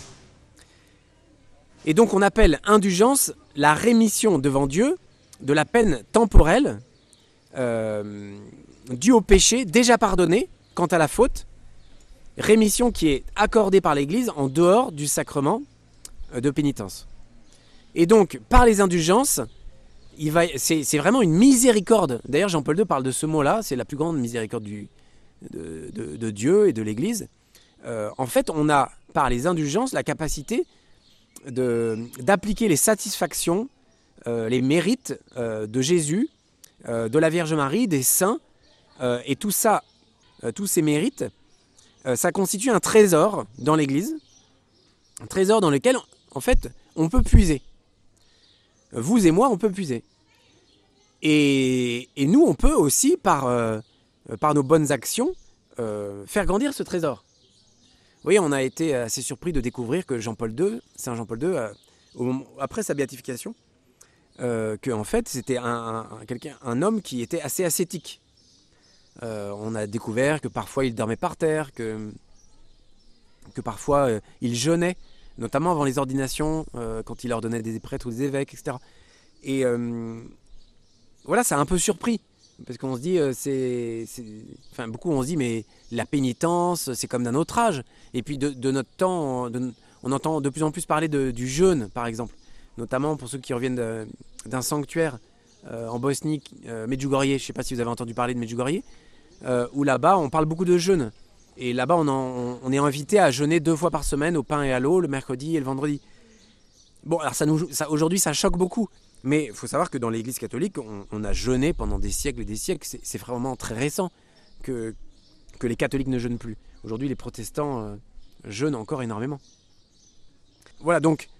Et donc on appelle indulgence la rémission devant Dieu de la peine temporelle euh, due au péché déjà pardonné quant à la faute, rémission qui est accordée par l'Église en dehors du sacrement de pénitence. Et donc par les indulgences, il va, c'est, c'est vraiment une miséricorde. D'ailleurs, Jean-Paul deux parle de ce mot-là, c'est la plus grande miséricorde du, de, de, de Dieu et de l'Église. Euh, en fait, on a, par les indulgences, la capacité de, d'appliquer les satisfactions, euh, les mérites euh, de Jésus, euh, de la Vierge Marie, des saints, euh, et tout ça, euh, tous ces mérites, euh, ça constitue un trésor dans l'Église, un trésor dans lequel, en fait, on peut puiser. Vous et moi, on peut puiser. Et, et nous, on peut aussi, par, euh, par nos bonnes actions, euh, faire grandir ce trésor. Vous voyez, on a été assez surpris de découvrir que Jean-Paul deux, Saint Jean-Paul deux, euh, au moment, après sa béatification, euh, que en fait, c'était un, un, quelqu'un, un homme qui était assez ascétique. Euh, on a découvert que parfois il dormait par terre, que, que parfois euh, il jeûnait, notamment avant les ordinations, euh, quand il ordonnait des prêtres ou des évêques, et cetera. Et euh, voilà, ça a un peu surpris, parce qu'on se dit, euh, c'est, c'est... Enfin, beaucoup on se dit, mais la pénitence, c'est comme d'un autre âge. Et puis de, de notre temps, de, on entend de plus en plus parler de, du jeûne, par exemple. Notamment pour ceux qui reviennent de, d'un sanctuaire euh, en Bosnie, euh, Medjugorje, je ne sais pas si vous avez entendu parler de Medjugorje, euh, où là-bas, on parle beaucoup de jeûne. Et là-bas, on, en- on est invité à jeûner deux fois par semaine au pain et à l'eau, le mercredi et le vendredi. Bon, alors ça nous, ça, aujourd'hui, ça choque beaucoup. Mais il faut savoir que dans l'Église catholique, on, on a jeûné pendant des siècles et des siècles. C'est, c'est vraiment très récent que, que les catholiques ne jeûnent plus. Aujourd'hui, les protestants euh, jeûnent encore énormément. Voilà, donc